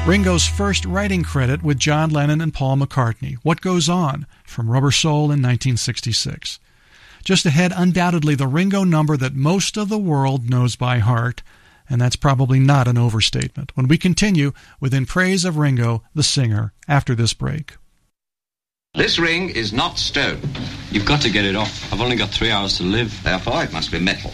Ringo's first writing credit with John Lennon and Paul McCartney, What Goes On, from Rubber Soul in 1966. Just ahead, undoubtedly the Ringo number that most of the world knows by heart, and that's probably not an overstatement, when we continue with In Praise of Ringo, the singer, after this break. This ring is not stone. You've got to get it off. I've only got 3 hours to live. Therefore, it must be metal.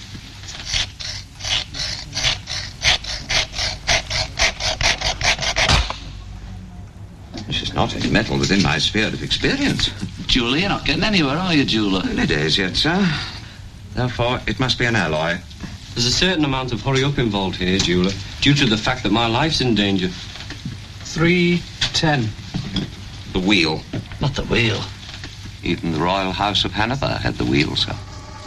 This is not any metal within my sphere of experience. Jeweller, you're not getting anywhere, are you, jeweller? Early days yet, sir. Therefore, it must be an alloy. There's a certain amount of hurry-up involved here, jeweller, due to the fact that my life's in danger. 310. The wheel. Not the wheel. Even the Royal House of Hanover had the wheel, sir.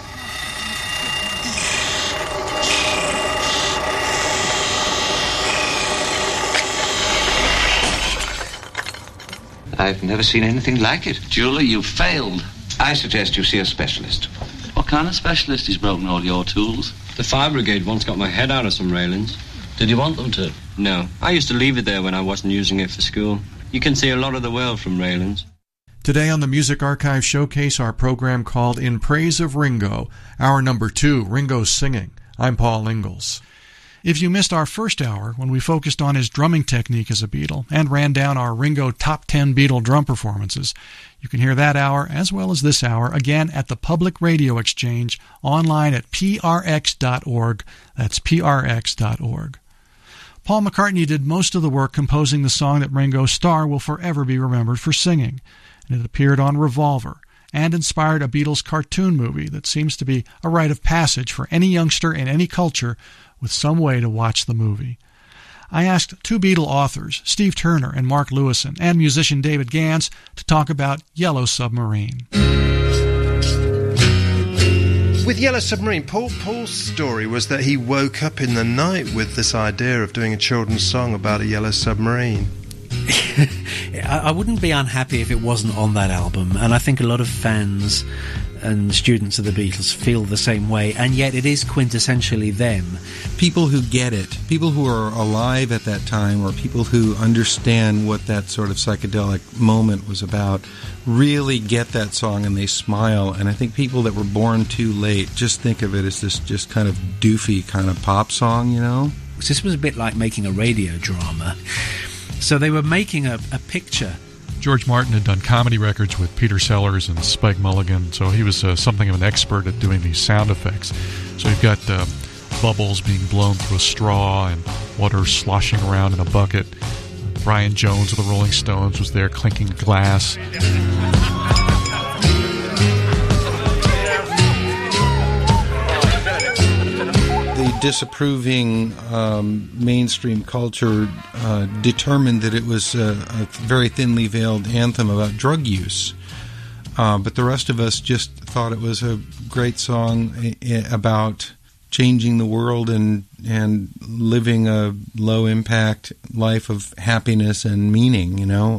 I've never seen anything like it. Jeweller, you failed. I suggest you see a specialist. What kind of specialist has broken all your tools? The fire brigade once got my head out of some railings. Did you want them to? No, I used to leave it there when I wasn't using it for school. You can see a lot of the world from railings. Today on the Music Archive Showcase, our program called In Praise of Ringo, hour number 2, Ringo's Singing. I'm Paul Ingalls. If you missed our first hour, when we focused on his drumming technique as a Beatle and ran down our Ringo Top 10 Beatle drum performances, you can hear that hour as well as this hour again at the Public Radio Exchange online at prx.org. That's prx.org. Paul McCartney did most of the work composing the song that Ringo Starr will forever be remembered for singing, and it appeared on Revolver and inspired a Beatles cartoon movie that seems to be a rite of passage for any youngster in any culture with some way to watch the movie. I asked 2 Beatle authors, Steve Turner and Mark Lewison, and musician David Gans, to talk about Yellow Submarine. With Yellow Submarine, Paul's story was that he woke up in the night with this idea of doing a children's song about a yellow submarine. I wouldn't be unhappy if it wasn't on that album, and I think a lot of fans and students of the Beatles feel the same way, and yet it is quintessentially them. People who get it, people who are alive at that time, or people who understand what that sort of psychedelic moment was about, really get that song and they smile. And I think people that were born too late just think of it as this just kind of doofy kind of pop song, you know? This was a bit like making a radio drama. So they were making a picture. George Martin had done comedy records with Peter Sellers and Spike Mulligan, so he was something of an expert at doing these sound effects. So you've got bubbles being blown through a straw and water sloshing around in a bucket. Brian Jones of the Rolling Stones was there clinking glass. The disapproving mainstream culture determined that it was a very thinly veiled anthem about drug use. But the rest of us just thought it was a great song about changing the world and living a low-impact life of happiness and meaning, you know.